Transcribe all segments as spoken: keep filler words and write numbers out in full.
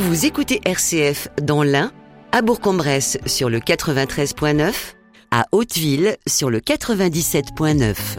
Vous écoutez R C F dans l'Ain, à Bourg-en-Bresse sur le quatre-vingt-treize virgule neuf, à Hauteville sur le quatre-vingt-dix-sept virgule neuf.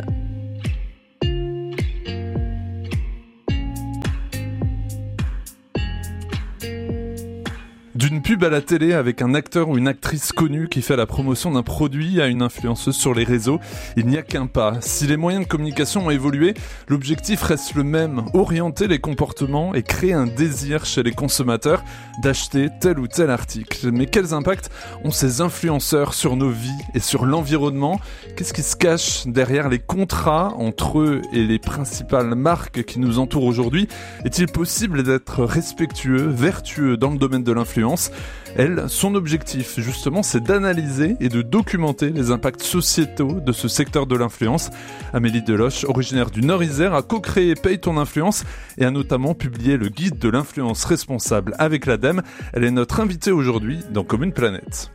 D'une pub à la télé avec un acteur ou une actrice connue qui fait la promotion d'un produit à une influenceuse sur les réseaux, il n'y a qu'un pas. Si les moyens de communication ont évolué, l'objectif reste le même, orienter les comportements et créer un désir chez les consommateurs d'acheter tel ou tel article. Mais quels impacts ont ces influenceurs sur nos vies et sur l'environnement ? Qu'est-ce qui se cache derrière les contrats entre eux et les principales marques qui nous entourent aujourd'hui ? Est-il possible d'être respectueux, vertueux dans le domaine de l'influence ? Elle, son objectif, justement, c'est d'analyser et de documenter les impacts sociétaux de ce secteur de l'influence. Amélie Deloche, originaire du Nord-Isère, a co-créé Paye ton influence et a notamment publié le guide de l'influence responsable avec l'ADEME. Elle est notre invitée aujourd'hui dans Comme une planète.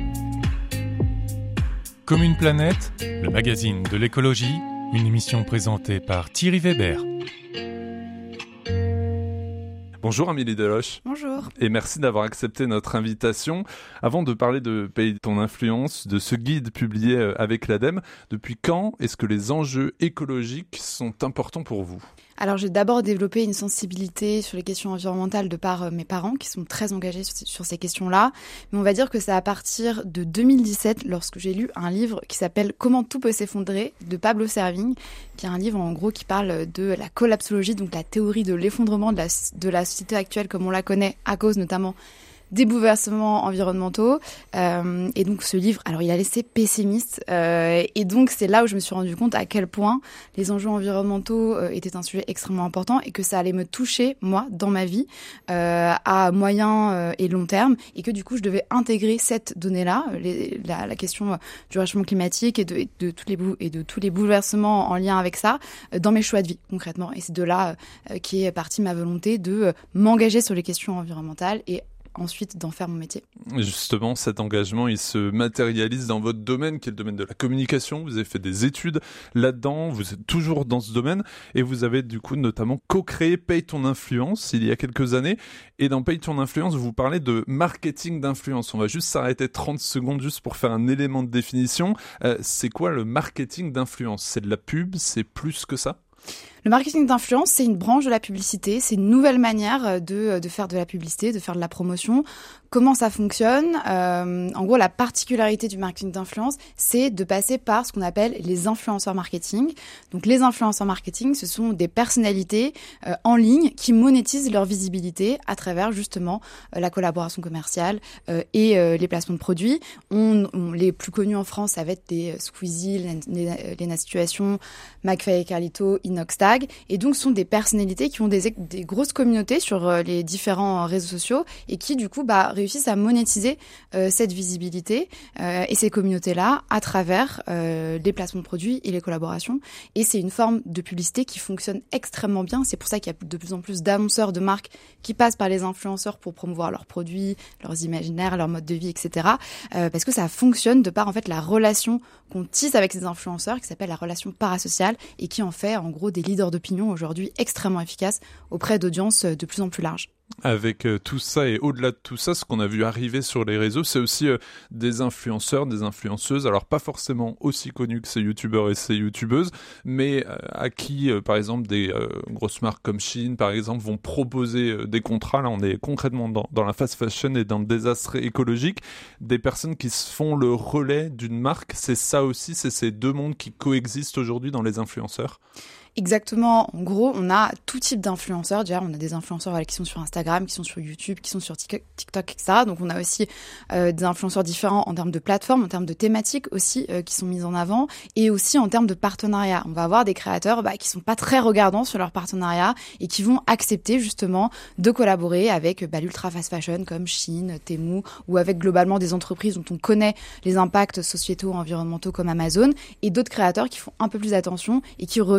Comme une planète, le magazine de l'écologie, une émission présentée par Thierry Weber. Bonjour Amélie Deloche. Bonjour. Et merci d'avoir accepté notre invitation. Avant de parler de Paye ton influence, de ce guide publié avec l'ADEME, depuis quand est-ce que les enjeux écologiques sont importants pour vous ? Alors j'ai d'abord développé une sensibilité sur les questions environnementales de par mes parents qui sont très engagés sur ces questions-là. Mais on va dire que c'est à partir de deux mille dix-sept lorsque j'ai lu un livre qui s'appelle « Comment tout peut s'effondrer » de Pablo Servigne, qui est un livre en gros qui parle de la collapsologie, donc la théorie de l'effondrement de la, de la société actuelle comme on la connaît à cause notamment des bouleversements environnementaux. Euh, et donc ce livre, alors il a laissé pessimiste. Euh, et donc c'est là où je me suis rendu compte à quel point les enjeux environnementaux euh, étaient un sujet extrêmement important et que ça allait me toucher, moi, dans ma vie, euh, à moyen euh, et long terme. Et que du coup, je devais intégrer cette donnée-là, les, la, la question du réchauffement climatique et de, et, de toutes les bou- et de tous les bouleversements en lien avec ça, euh, dans mes choix de vie, concrètement. Et c'est de là euh, qu'est partie ma volonté de euh, m'engager sur les questions environnementales et ensuite d'en faire mon métier. Justement, cet engagement, il se matérialise dans votre domaine, qui est le domaine de la communication. Vous avez fait des études là-dedans, vous êtes toujours dans ce domaine, et vous avez du coup notamment co-créé Paye ton influence il y a quelques années. Et dans Paye ton influence, vous parlez de marketing d'influence. On va juste s'arrêter trente secondes juste pour faire un élément de définition. Euh, c'est quoi le marketing d'influence ? C'est de la pub ? C'est plus que ça ? Le marketing d'influence, c'est une branche de la publicité, c'est une nouvelle manière de, de faire de la publicité, de faire de la promotion. Comment ça fonctionne ? euh, En gros, la particularité du marketing d'influence, c'est de passer par ce qu'on appelle les influenceurs marketing. Donc les influenceurs marketing, ce sont des personnalités euh, en ligne qui monétisent leur visibilité à travers justement euh, la collaboration commerciale euh, et euh, les placements de produits. On, on, les plus connus en France, ça va être des Squeezie, Lena Situation, McFly et Carlito, Inoxtag. Et donc, ce sont des personnalités qui ont des, des grosses communautés sur euh, les différents réseaux sociaux et qui, du coup, bah, réussissent à monétiser euh, cette visibilité euh, et ces communautés-là à travers euh, les placements de produits et les collaborations. Et c'est une forme de publicité qui fonctionne extrêmement bien. C'est pour ça qu'il y a de plus en plus d'annonceurs de marques qui passent par les influenceurs pour promouvoir leurs produits, leurs imaginaires, leur mode de vie, et cetera. Euh, parce que ça fonctionne de par, en fait, la relation qu'on tisse avec ces influenceurs qui s'appelle la relation parasociale et qui en fait, en gros, des leaders d'opinion aujourd'hui extrêmement efficaces auprès d'audiences de plus en plus larges. Avec euh, tout ça et au-delà de tout ça, ce qu'on a vu arriver sur les réseaux, c'est aussi euh, des influenceurs, des influenceuses, alors pas forcément aussi connus que ces youtubeurs et ces youtubeuses, mais euh, à qui, euh, par exemple, des euh, grosses marques comme Shein, par exemple, vont proposer euh, des contrats. Là, on est concrètement dans, dans la fast fashion et dans le désastre écologique. Des personnes qui se font le relais d'une marque, c'est ça aussi, c'est ces deux mondes qui coexistent aujourd'hui dans les influenceurs. Exactement. En gros, on a tout type d'influenceurs. Déjà, on a des influenceurs voilà, qui sont sur Instagram, qui sont sur YouTube, qui sont sur TikTok, et cetera. Donc, on a aussi euh, des influenceurs différents en termes de plateformes, en termes de thématiques aussi, euh, qui sont mises en avant, et aussi en termes de partenariat. On va avoir des créateurs bah, qui sont pas très regardants sur leur partenariat et qui vont accepter justement de collaborer avec bah, l'ultra fast fashion comme Shein, Temu, ou avec globalement des entreprises dont on connaît les impacts sociétaux, environnementaux comme Amazon, et d'autres créateurs qui font un peu plus attention et qui refusent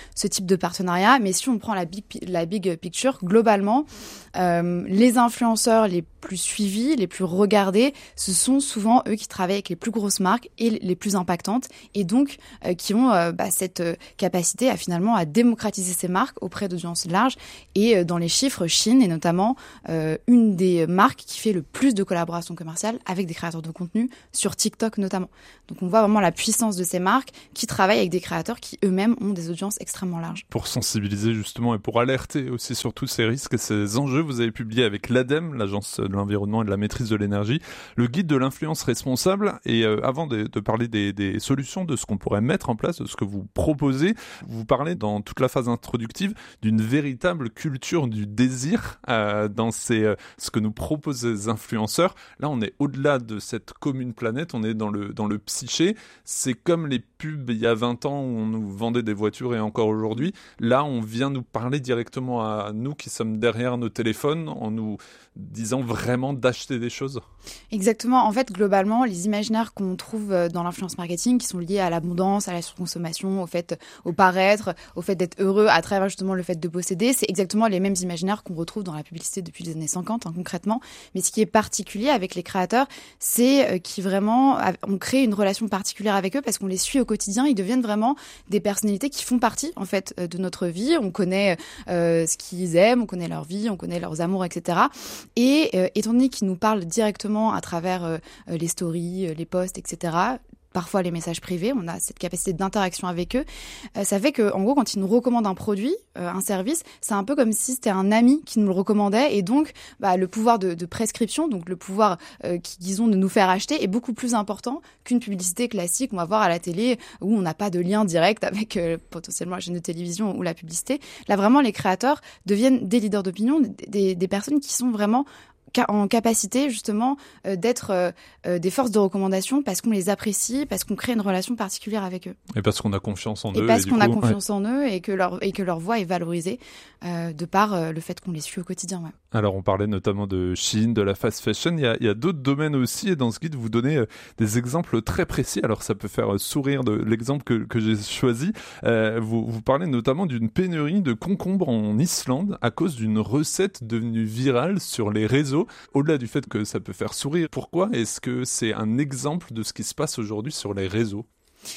ce type de partenariat. Mais si on prend la big, la big picture, globalement, euh, les influenceurs les plus suivis, les plus regardés, ce sont souvent eux qui travaillent avec les plus grosses marques et les plus impactantes, et donc euh, qui ont euh, bah, cette euh, capacité à finalement à démocratiser ces marques auprès d'audiences larges. Et euh, dans les chiffres, Shein est notamment euh, une des marques qui fait le plus de collaborations commerciales avec des créateurs de contenu sur TikTok notamment. Donc on voit vraiment la puissance de ces marques qui travaillent avec des créateurs qui eux-mêmes ont des audiences extrêmement larges. Pour sensibiliser justement et pour alerter aussi sur tous ces risques et ces enjeux, vous avez publié avec l'ADEME, l'Agence de l'environnement et de la maîtrise de l'énergie, le guide de l'influence responsable. Et euh, avant de, de parler des, des solutions, de ce qu'on pourrait mettre en place, de ce que vous proposez, vous parlez dans toute la phase introductive d'une véritable culture du désir euh, dans ces, euh, ce que nous proposent les influenceurs. Là, on est au-delà de cette commune planète, on est dans le, dans le psyché. C'est comme les pubs il y a vingt ans où on nous vendait des voitures et encore aujourd'hui. Là, on vient nous parler directement à nous qui sommes derrière nos téléphones en nous disant vraiment d'acheter des choses. Exactement. En fait, globalement, les imaginaires qu'on trouve dans l'influence marketing qui sont liés à l'abondance, à la surconsommation, au fait, au paraître, au fait d'être heureux à travers justement le fait de posséder, c'est exactement les mêmes imaginaires qu'on retrouve dans la publicité depuis les années cinquante, hein, concrètement. Mais ce qui est particulier avec les créateurs, c'est qu'ils vraiment, on crée une relation particulière avec eux parce qu'on les suit au quotidien. Ils deviennent vraiment des personnalités qui font partie, en fait, de notre vie. On connaît euh, ce qu'ils aiment, on connaît leur vie, on connaît leurs amours, et cetera. Et euh, étant donné qu'ils nous parlent directement à travers euh, les stories, les posts, et cetera, parfois les messages privés, on a cette capacité d'interaction avec eux. Euh, ça fait que, en gros, quand ils nous recommandent un produit, euh, un service, c'est un peu comme si c'était un ami qui nous le recommandait. Et donc, bah, le pouvoir de, de prescription, donc le pouvoir euh, qu'ils ont de nous faire acheter, est beaucoup plus important qu'une publicité classique qu'on va voir à la télé où on n'a pas de lien direct avec euh, potentiellement la chaîne de télévision ou la publicité. Là, vraiment, les créateurs deviennent des leaders d'opinion, des, des personnes qui sont vraiment en capacité justement euh, d'être euh, euh, des forces de recommandation parce qu'on les apprécie, parce qu'on crée une relation particulière avec eux. Et parce qu'on a confiance en et eux. Parce et qu'on coup, a confiance ouais. en eux et que leur, et que leur voix est valorisée euh, de par euh, le fait qu'on les suit au quotidien. Ouais. Alors on parlait notamment de Shein, de la fast fashion, il y a, il y a d'autres domaines aussi et dans ce guide vous donnez euh, des exemples très précis. Alors ça peut faire euh, sourire de l'exemple que, que j'ai choisi. Euh, vous, vous parlez notamment d'une pénurie de concombres en Islande à cause d'une recette devenue virale sur les réseaux. Au-delà du fait que ça peut faire sourire, pourquoi est-ce que c'est un exemple de ce qui se passe aujourd'hui sur les réseaux ?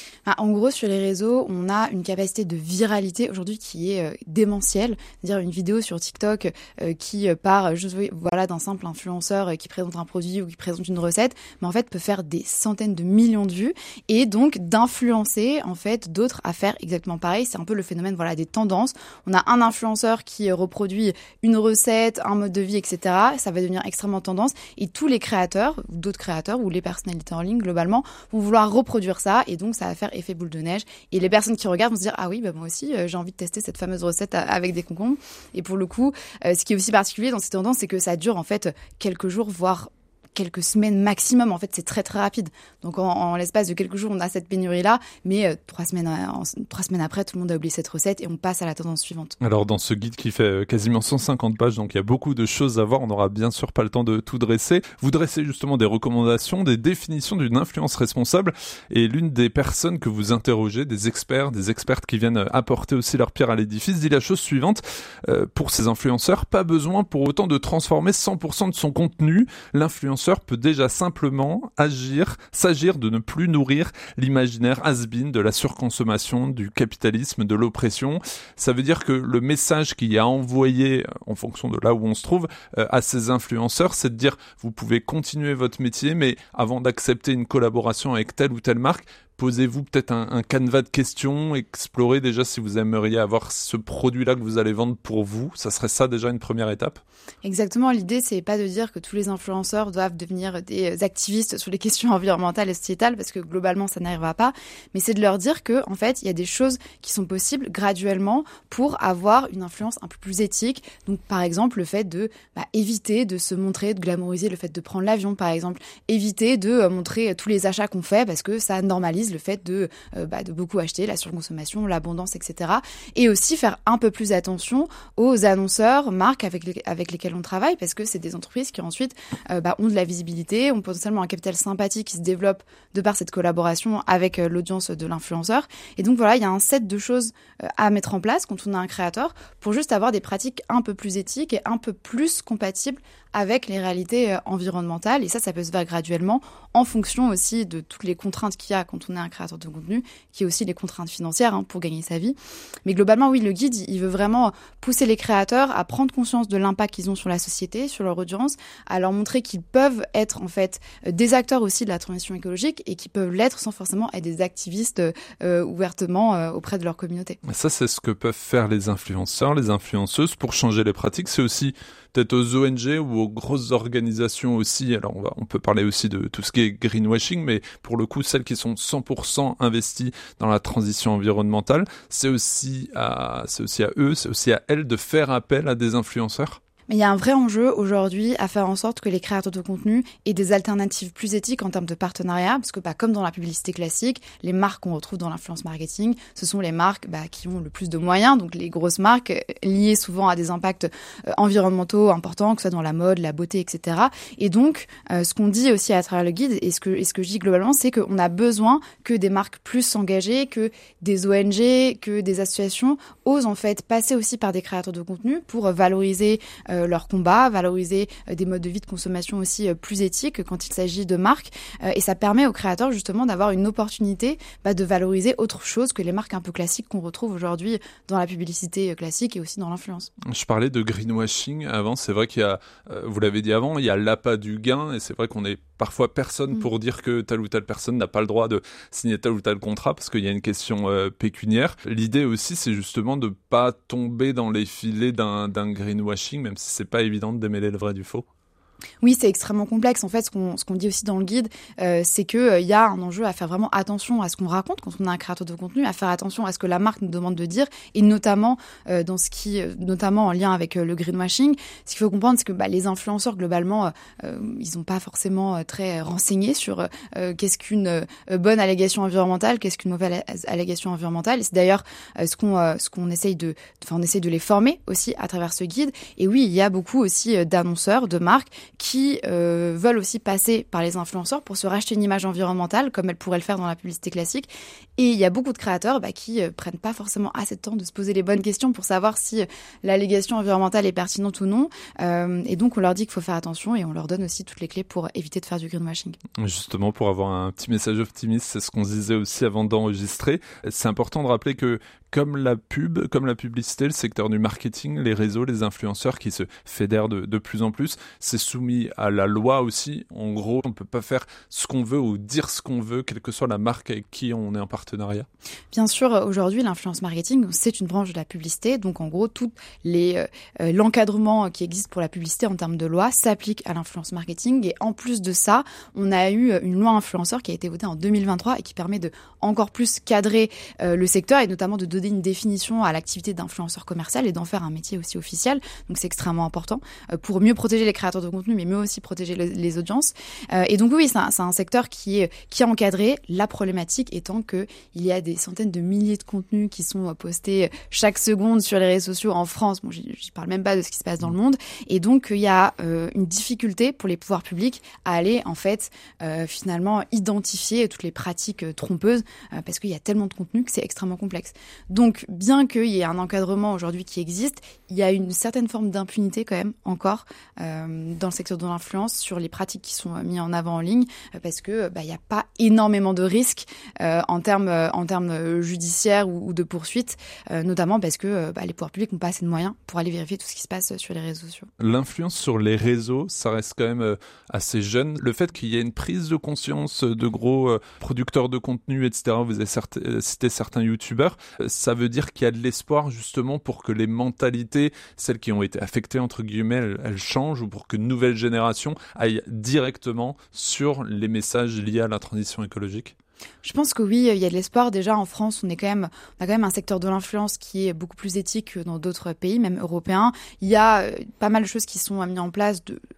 En gros, sur les réseaux, on a une capacité de viralité aujourd'hui qui est euh, démentielle. C'est-à-dire une vidéo sur TikTok euh, qui part juste, voilà, d'un simple influenceur euh, qui présente un produit ou qui présente une recette, mais en fait peut faire des centaines de millions de vues et donc d'influencer en fait d'autres à faire exactement pareil. C'est un peu le phénomène, voilà, des tendances. On a un influenceur qui reproduit une recette, un mode de vie, et cetera. Ça va devenir extrêmement tendance et tous les créateurs, ou d'autres créateurs ou les personnalités en ligne globalement vont vouloir reproduire ça et donc ça va faire effet boule de neige et les personnes qui regardent vont se dire ah oui bah moi aussi euh, j'ai envie de tester cette fameuse recette à, avec des concombres. Et pour le coup euh, ce qui est aussi particulier dans ces tendances c'est que ça dure en fait quelques jours voire quelques semaines maximum. En fait, c'est très très rapide. Donc, en, en l'espace de quelques jours, on a cette pénurie-là, mais euh, trois semaines, en, trois semaines après, tout le monde a oublié cette recette et on passe à la tendance suivante. Alors, dans ce guide qui fait quasiment cent cinquante pages, donc il y a beaucoup de choses à voir. On n'aura bien sûr pas le temps de tout dresser. Vous dressez justement des recommandations, des définitions d'une influence responsable. Et l'une des personnes que vous interrogez, des experts, des expertes qui viennent apporter aussi leur pierre à l'édifice, dit la chose suivante. Euh, pour ces influenceurs, pas besoin pour autant de transformer cent pour cent de son contenu. L'influenceur peut déjà simplement agir, s'agir de ne plus nourrir l'imaginaire has-been de la surconsommation, du capitalisme, de l'oppression. Ça veut dire que le message qu'il y a envoyé, en fonction de là où on se trouve, euh, à ces influenceurs, c'est de dire vous pouvez continuer votre métier, mais avant d'accepter une collaboration avec telle ou telle marque, posez-vous peut-être un, un canevas de questions, explorez déjà si vous aimeriez avoir ce produit-là que vous allez vendre pour vous. Ça serait ça déjà une première étape ? Exactement. L'idée, c'est pas de dire que tous les influenceurs doivent devenir des activistes sur les questions environnementales et sociétales, parce que globalement, ça n'arrivera pas. Mais c'est de leur dire que, en fait, il y a des choses qui sont possibles graduellement pour avoir une influence un peu plus éthique. Donc, par exemple, le fait de bah, éviter de se montrer, de glamouriser le fait de prendre l'avion, par exemple. Éviter de euh, montrer tous les achats qu'on fait, parce que ça normalise disent le fait de, euh, bah, de beaucoup acheter, la surconsommation, l'abondance, et cetera. Et aussi faire un peu plus attention aux annonceurs, marques avec, les, avec lesquels on travaille, parce que c'est des entreprises qui ensuite euh, bah, ont de la visibilité, ont potentiellement un capital sympathie qui se développe de par cette collaboration avec euh, l'audience de l'influenceur. Et donc voilà, il y a un set de choses euh, à mettre en place quand on est un créateur pour juste avoir des pratiques un peu plus éthiques et un peu plus compatibles avec les réalités euh, environnementales. Et ça, ça peut se faire graduellement en fonction aussi de toutes les contraintes qu'il y a quand on est un créateur de contenu, qui est aussi les contraintes financières hein, pour gagner sa vie. Mais globalement, oui, le guide, il veut vraiment pousser les créateurs à prendre conscience de l'impact qu'ils ont sur la société, sur leur audience, à leur montrer qu'ils peuvent être en fait des acteurs aussi de la transition écologique et qu'ils peuvent l'être sans forcément être des activistes euh, ouvertement euh, auprès de leur communauté. Ça, c'est ce que peuvent faire les influenceurs, les influenceuses pour changer les pratiques. C'est aussi peut-être aux O N G ou aux grosses organisations aussi. Alors, on, va, on peut parler aussi de tout ce qui est greenwashing, mais pour le coup, celles qui sont cent pour cent investies dans la transition environnementale, c'est aussi à, c'est aussi à eux, c'est aussi à elles de faire appel à des influenceurs. Mais il y a un vrai enjeu aujourd'hui à faire en sorte que les créateurs de contenu aient des alternatives plus éthiques en termes de partenariat, parce que bah, comme dans la publicité classique, les marques qu'on retrouve dans l'influence marketing, ce sont les marques bah, qui ont le plus de moyens, donc les grosses marques liées souvent à des impacts euh, environnementaux importants, que ce soit dans la mode, la beauté, et cetera. Et donc, euh, ce qu'on dit aussi à travers le guide, et ce que, et ce que je dis globalement, c'est qu'on a besoin que des marques plus s'engager, que des O N G, que des associations osent en fait passer aussi par des créateurs de contenu pour valoriser euh, leur combat, valoriser euh, des modes de vie de consommation aussi euh, plus éthiques quand il s'agit de marques. Euh, et ça permet aux créateurs justement d'avoir une opportunité bah, de valoriser autre chose que les marques un peu classiques qu'on retrouve aujourd'hui dans la publicité classique et aussi dans l'influence. Je parlais de greenwashing avant, c'est vrai qu'il y a, euh, vous l'avez dit avant, il y a l'appât du gain et c'est vrai qu'on est parfois personne mmh. pour dire que telle ou telle personne n'a pas le droit de signer tel ou tel contrat parce qu'il y a une question euh, pécuniaire. L'idée aussi, c'est justement de pas tomber dans les filets d'un, d'un greenwashing, même si c'est pas évident de démêler le vrai du faux. Oui, c'est extrêmement complexe. En fait, ce qu'on, ce qu'on dit aussi dans le guide, euh, c'est qu'il euh, y a un enjeu à faire vraiment attention à ce qu'on raconte quand on est un créateur de contenu, à faire attention à ce que la marque nous demande de dire, et notamment euh, dans ce qui, notamment en lien avec euh, le greenwashing. Ce qu'il faut comprendre, c'est que bah, les influenceurs globalement, euh, ils n'ont pas forcément euh, très renseignés sur euh, qu'est-ce qu'une euh, bonne allégation environnementale, qu'est-ce qu'une mauvaise allégation environnementale. Et c'est d'ailleurs euh, ce qu'on, euh, ce qu'on essaye de, enfin, on essaye de les former aussi à travers ce guide. Et oui, il y a beaucoup aussi euh, d'annonceurs, de marques qui euh, veulent aussi passer par les influenceurs pour se racheter une image environnementale, comme elles pourraient le faire dans la publicité classique. Et il y a beaucoup de créateurs bah, qui euh, prennent pas forcément assez de temps de se poser les bonnes questions pour savoir si euh, l'allégation environnementale est pertinente ou non. Euh, et donc, on leur dit qu'il faut faire attention et on leur donne aussi toutes les clés pour éviter de faire du greenwashing. Justement, pour avoir un petit message optimiste, c'est ce qu'on se disait aussi avant d'enregistrer. C'est important de rappeler que comme la pub, comme la publicité, le secteur du marketing, les réseaux, les influenceurs qui se fédèrent de, de plus en plus, c'est soumis à la loi aussi. En gros, on ne peut pas faire ce qu'on veut ou dire ce qu'on veut, quelle que soit la marque avec qui on est en partenariat. Bien sûr, aujourd'hui, l'influence marketing, c'est une branche de la publicité. Donc, en gros, tout les, euh, l'encadrement qui existe pour la publicité en termes de loi s'applique à l'influence marketing. Et en plus de ça, on a eu une loi influenceur qui a été votée en deux mille vingt-trois et qui permet de encore plus cadrer euh, le secteur et notamment de donner une définition à l'activité d'influenceur commercial et d'en faire un métier aussi officiel. Donc, c'est extrêmement important euh, pour mieux protéger les créateurs de contenu, mais mieux aussi protéger le, les audiences. Euh, et donc, oui, c'est un, c'est un secteur qui est, qui est encadré. La problématique étant qu'il y a des centaines de milliers de contenus qui sont postés chaque seconde sur les réseaux sociaux en France. Bon, j'y, j'y parle même pas de ce qui se passe dans le monde. Et donc, il y a euh, une difficulté pour les pouvoirs publics à aller, en fait, euh, finalement, identifier toutes les pratiques euh, trompeuses euh, parce qu'il y a tellement de contenus que c'est extrêmement complexe. Donc, bien qu'il y ait un encadrement aujourd'hui qui existe, il y a une certaine forme d'impunité quand même encore euh, dans le secteur de l'influence sur les pratiques qui sont mises en avant en ligne euh, parce que bah, il n'y a pas énormément de risques euh, en termes euh, en termes judiciaires ou, ou de poursuites, euh, notamment parce que euh, bah, les pouvoirs publics n'ont pas assez de moyens pour aller vérifier tout ce qui se passe sur les réseaux sociaux. L'influence sur les réseaux, ça reste quand même euh, assez jeune. Le fait qu'il y ait une prise de conscience de gros euh, producteurs de contenu, et cetera, vous avez cert- cité certains youtubeurs, euh, ça veut dire qu'il y a de l'espoir justement pour que les mentalités, celles qui ont été affectées entre guillemets, elles, elles changent ou pour que de nouvelles générations aillent directement sur les messages liés à la transition écologique. Je pense que oui, il y a de l'espoir. Déjà, en France, on est quand même, on a quand même un secteur de l'influence qui est beaucoup plus éthique que dans d'autres pays, même européens. Il y a euh, pas mal de choses qui sont mises en place de,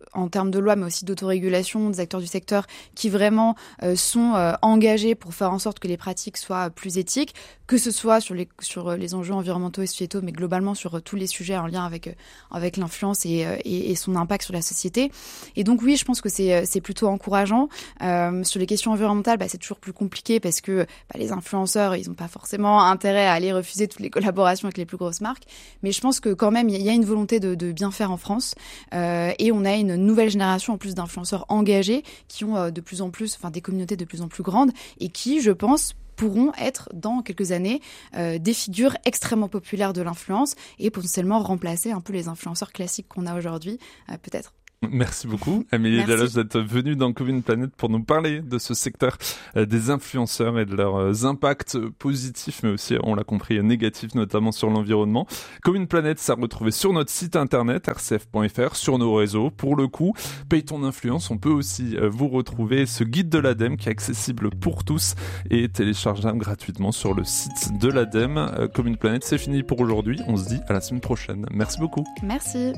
en termes de loi, mais aussi d'autorégulation des acteurs du secteur qui vraiment euh, sont euh, engagés pour faire en sorte que les pratiques soient plus éthiques, que ce soit sur les, sur les enjeux environnementaux et sociétaux, mais globalement sur euh, tous les sujets en lien avec, euh, avec l'influence et, euh, et, et son impact sur la société. Et donc oui, je pense que c'est, c'est plutôt encourageant. Euh, sur les questions environnementales, bah, c'est toujours plus compliqué parce que bah, les influenceurs, ils n'ont pas forcément intérêt à aller refuser toutes les collaborations avec les plus grosses marques. Mais je pense que quand même, il y a une volonté de, de bien faire en France. Euh, et on a une nouvelle génération en plus d'influenceurs engagés qui ont euh, de plus en plus, enfin des communautés de plus en plus grandes et qui, je pense, pourront être dans quelques années euh, des figures extrêmement populaires de l'influence et potentiellement remplacer un peu les influenceurs classiques qu'on a aujourd'hui, euh, peut-être. Merci beaucoup, Amélie Deloche, d'être venue dans Commune Planète pour nous parler de ce secteur euh, des influenceurs et de leurs euh, impacts positifs, mais aussi, on l'a compris, négatifs, notamment sur l'environnement. Commune Planète, ça retrouvé sur notre site internet r c f point f r, sur nos réseaux. Pour le coup, Paye ton influence, on peut aussi euh, vous retrouver ce guide de l'ADEME qui est accessible pour tous et téléchargeable gratuitement sur le site de l'ADEME. Euh, Commune Planète, c'est fini pour aujourd'hui. On se dit à la semaine prochaine. Merci beaucoup. Merci.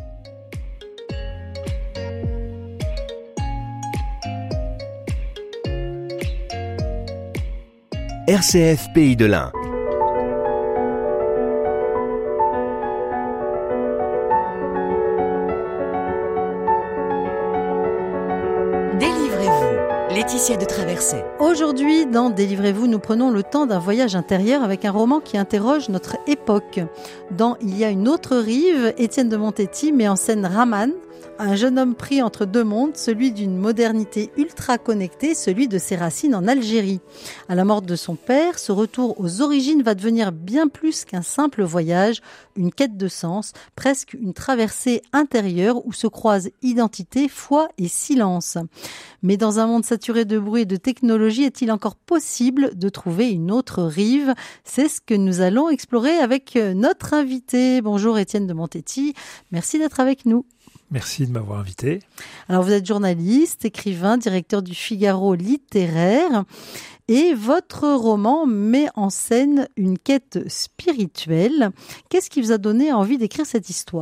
R C F Pays de l'Ain. Délivrez-vous, Laetitia de Traversée. Aujourd'hui, dans Délivrez-vous, nous prenons le temps d'un voyage intérieur avec un roman qui interroge notre époque. Dans Il y a une autre rive, Étienne de Montetti met en scène Raman, un jeune homme pris entre deux mondes, celui d'une modernité ultra connectée, celui de ses racines en Algérie. À la mort de son père, ce retour aux origines va devenir bien plus qu'un simple voyage, une quête de sens, presque une traversée intérieure où se croisent identité, foi et silence. Mais dans un monde saturé de bruit et de technologie, est-il encore possible de trouver une autre rive ? C'est ce que nous allons explorer avec notre invité. Bonjour Étienne de Montetti, merci d'être avec nous. Merci de m'avoir invité. Alors vous êtes journaliste, écrivain, directeur du Figaro littéraire et votre roman met en scène une quête spirituelle. Qu'est-ce qui vous a donné envie d'écrire cette histoire ?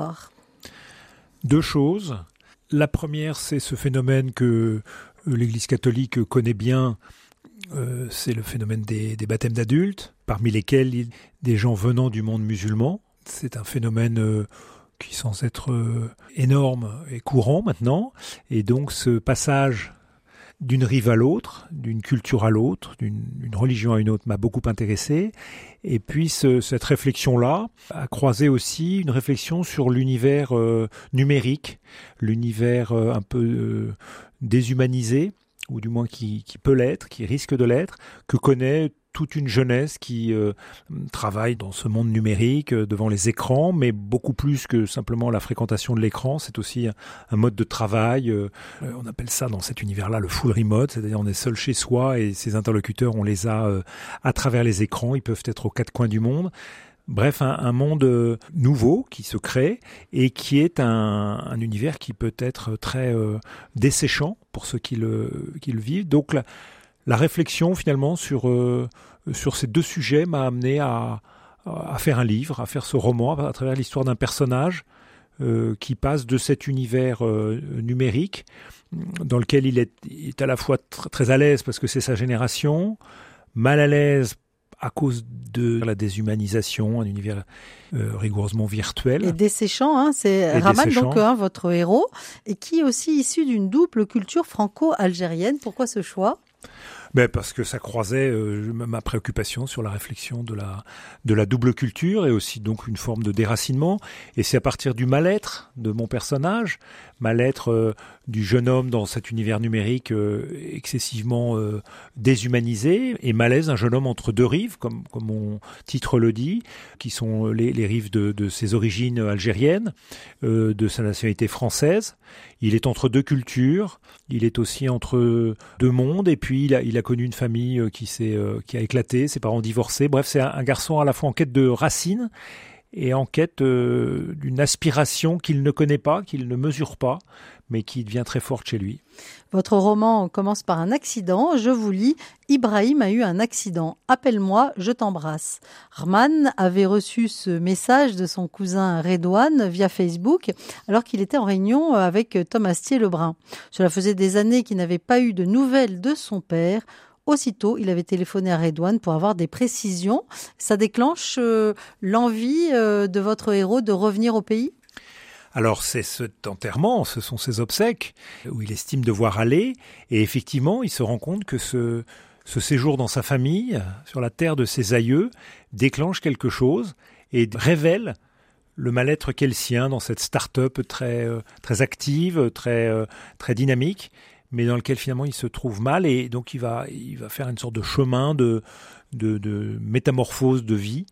Deux choses. La première, c'est ce phénomène que l'Église catholique connaît bien, euh, c'est le phénomène des, des baptêmes d'adultes, parmi lesquels des gens venant du monde musulman. C'est un phénomène euh, qui sans être euh, énorme est courant maintenant. Et donc ce passage d'une rive à l'autre, d'une culture à l'autre, d'une, d'une religion à une autre m'a beaucoup intéressé. Et puis ce, cette réflexion-là a croisé aussi une réflexion sur l'univers euh, numérique, l'univers euh, un peu euh, déshumanisé, ou du moins qui, qui peut l'être, qui risque de l'être, que connaît toute une jeunesse qui euh, travaille dans ce monde numérique, euh, devant les écrans, mais beaucoup plus que simplement la fréquentation de l'écran. C'est aussi un, un mode de travail. Euh, on appelle ça dans cet univers-là le full remote, c'est-à-dire on est seul chez soi et ses interlocuteurs, on les a euh, à travers les écrans. Ils peuvent être aux quatre coins du monde. Bref, un, un monde euh, nouveau qui se crée et qui est un, un univers qui peut être très euh, desséchant pour ceux qui le, qui le vivent. Donc la, la réflexion finalement sur, euh, sur ces deux sujets m'a amené à, à faire un livre, à faire ce roman à travers l'histoire d'un personnage euh, qui passe de cet univers euh, numérique dans lequel il est, il est à la fois tr- très à l'aise parce que c'est sa génération, mal à l'aise à cause de la déshumanisation, un univers euh, rigoureusement virtuel. Et desséchant, hein, c'est Raman, donc hein, votre héros, et qui est aussi issu d'une double culture franco-algérienne. Pourquoi ce choix ? Ben parce que ça croisait euh, ma préoccupation sur la réflexion de la, de la double culture et aussi donc une forme de déracinement. Et c'est à partir du mal-être de mon personnage, mal-être euh, du jeune homme dans cet univers numérique euh, excessivement euh, déshumanisé et malaise d'un jeune homme entre deux rives, comme, comme mon titre le dit, qui sont les, les rives de, de ses origines algériennes, euh, de sa nationalité française. Il est entre deux cultures, il est aussi entre deux mondes et puis il a, il a connu une famille qui, s'est, qui a éclaté, ses parents divorcés. Bref, c'est un, un garçon à la fois en quête de racines et en quête euh, d'une aspiration qu'il ne connaît pas, qu'il ne mesure pas, mais qui devient très forte chez lui. Votre roman commence par un accident. Je vous lis. Ibrahim a eu un accident. Appelle-moi, je t'embrasse. Arman avait reçu ce message de son cousin Redouane via Facebook alors qu'il était en réunion avec Thomas Astier-Lebrun. Cela faisait des années qu'il n'avait pas eu de nouvelles de son père. Aussitôt, il avait téléphoné à Redouane pour avoir des précisions. Ça déclenche euh, l'envie euh, de votre héros de revenir au pays ? Alors c'est cet enterrement, ce sont ses obsèques, où il estime devoir aller, et effectivement il se rend compte que ce, ce séjour dans sa famille, sur la terre de ses aïeux, déclenche quelque chose et révèle le mal-être qu'est le sien dans cette start-up très, très active, très, très dynamique, mais dans lequel finalement il se trouve mal, et donc il va, il va faire une sorte de chemin de, de, de métamorphose de vie.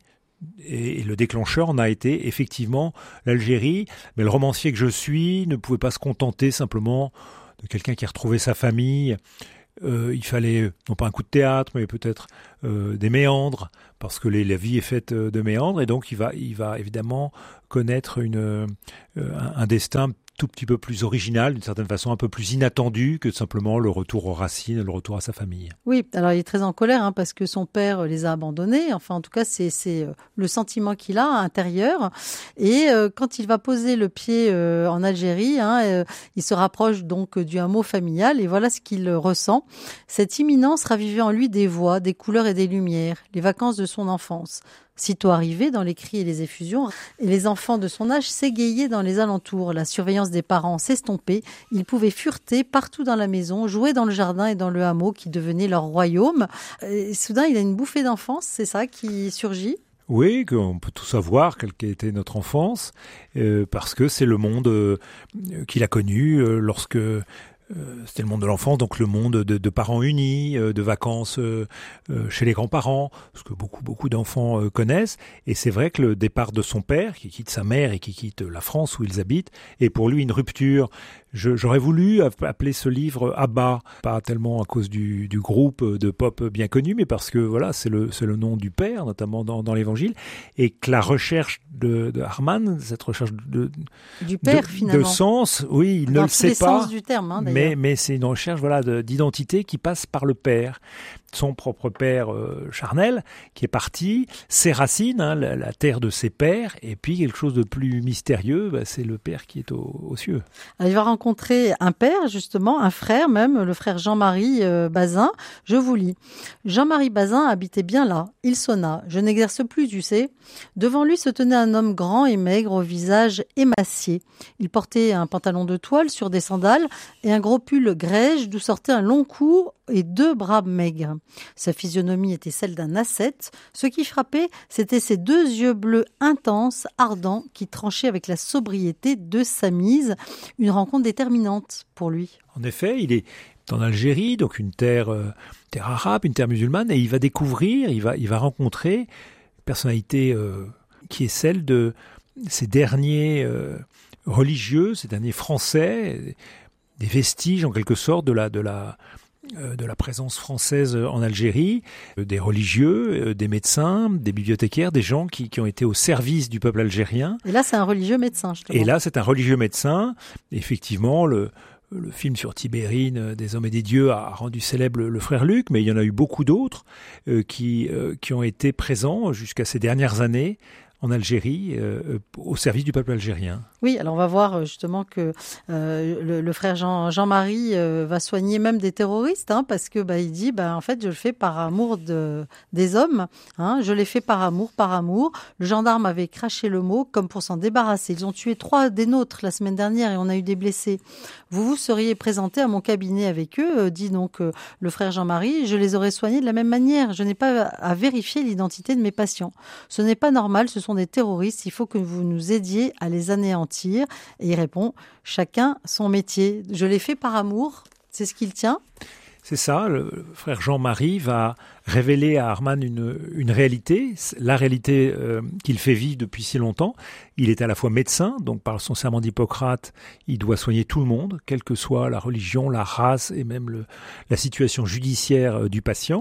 Et le déclencheur en a été effectivement l'Algérie, mais le romancier que je suis ne pouvait pas se contenter simplement de quelqu'un qui a retrouvé sa famille. Euh, il fallait non pas un coup de théâtre, mais peut-être euh, des méandres, parce que les, la vie est faite de méandres, et donc il va, il va évidemment connaître une, euh, un, un destin tout petit peu plus original, d'une certaine façon un peu plus inattendu que simplement le retour aux racines, le retour à sa famille. Oui, alors il est très en colère hein, parce que son père les a abandonnés. Enfin, en tout cas, c'est, c'est le sentiment qu'il a intérieur. Et euh, quand il va poser le pied euh, en Algérie, hein, euh, il se rapproche donc du hameau familial et voilà ce qu'il ressent. Cette imminence ravivait en lui des voix, des couleurs et des lumières, les vacances de son enfance. Sitôt arrivé dans les cris et les effusions, et les enfants de son âge s'égayaient dans les alentours. La surveillance des parents s'estompait. Ils pouvaient fureter partout dans la maison, jouer dans le jardin et dans le hameau qui devenait leur royaume. Et soudain, il a une bouffée d'enfance, c'est ça qui surgit ? Oui, qu'on peut tout savoir, quelle qu'était notre enfance, euh, parce que c'est le monde euh, qu'il a connu euh, lorsque... Euh, c'était le monde de l'enfance, donc le monde de, de parents unis, euh, de vacances euh, euh, chez les grands-parents, ce que beaucoup beaucoup d'enfants euh, connaissent. Et c'est vrai que le départ de son père, qui quitte sa mère et qui quitte la France où ils habitent, est pour lui une rupture. Je, j'aurais voulu appeler ce livre Abba, pas tellement à cause du, du groupe de pop bien connu, mais parce que voilà, c'est le, c'est le nom du père, notamment dans, dans l'Évangile, et que la recherche de, de Arman, cette recherche de, du père, de, finalement. de sens, oui, il dans ne le sait pas. Dans tous les sens du terme, hein, d'ailleurs. Mais, mais c'est une recherche voilà, de, d'identité qui passe par le père. Son propre père euh, charnel, qui est parti, ses racines, hein, la, la terre de ses pères, et puis quelque chose de plus mystérieux, bah, c'est le père qui est au, aux cieux. Alors, il va rencontrer un père, justement, un frère même, le frère Jean-Marie euh, Bazin. Je vous lis. Jean-Marie Bazin habitait bien là. Il sonna. Je n'exerce plus, tu sais. Devant lui se tenait un homme grand et maigre, au visage émacié. Il portait un pantalon de toile sur des sandales et un gros pull grège d'où sortait un long cou et deux bras maigres. Sa physionomie était celle d'un ascète. Ce qui frappait, c'était ses deux yeux bleus intenses, ardents, qui tranchaient avec la sobriété de sa mise. Une rencontre déterminante pour lui. En effet, il est en Algérie, donc une terre, euh, terre arabe, une terre musulmane, et il va découvrir, il va, il va rencontrer une personnalité euh, qui est celle de ces derniers euh, religieux, ces derniers Français, des vestiges en quelque sorte de la... De la de la présence française en Algérie, des religieux, des médecins, des bibliothécaires, des gens qui, qui ont été au service du peuple algérien. Et là, c'est un religieux médecin, justement. Et là, c'est un religieux médecin. Effectivement, le, le film sur Tibérine, des hommes et des dieux, a rendu célèbre le, le frère Luc, mais il y en a eu beaucoup d'autres euh, qui, euh, qui ont été présents jusqu'à ces dernières années en Algérie, euh, au service du peuple algérien. Oui, alors on va voir justement que euh, le, le frère Jean, Jean-Marie euh, va soigner même des terroristes, hein, parce que bah, il dit, bah, en fait, je le fais par amour de, des hommes, hein, je l'ai fait par amour, par amour. Le gendarme avait craché le mot comme pour s'en débarrasser. Ils ont tué trois des nôtres la semaine dernière et on a eu des blessés. Vous vous seriez présenté à mon cabinet avec eux, euh, dit donc euh, le frère Jean-Marie, je les aurais soignés de la même manière. Je n'ai pas à vérifier l'identité de mes patients. Ce n'est pas normal, ce sont des terroristes, il faut que vous nous aidiez à les anéantir. Et il répond, chacun son métier. Je l'ai fait par amour, c'est ce qu'il tient. C'est ça, le frère Jean-Marie va révéler à Arman une, une réalité, la réalité euh, qu'il fait vivre depuis si longtemps. Il est à la fois médecin, donc par son serment d'Hippocrate, il doit soigner tout le monde, quelle que soit la religion, la race et même le, la situation judiciaire du patient.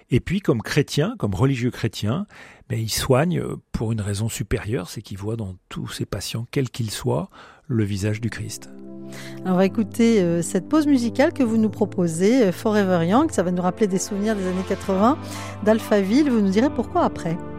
Et puis, comme chrétien, comme religieux chrétien, ben, il soigne pour une raison supérieure, c'est qu'il voit dans tous ses patients, quels qu'ils soient, le visage du Christ. Alors, on va écouter euh, cette pause musicale que vous nous proposez, euh, Forever Young. Ça va nous rappeler des souvenirs des années quatre-vingts d'Alphaville. Vous nous direz pourquoi après.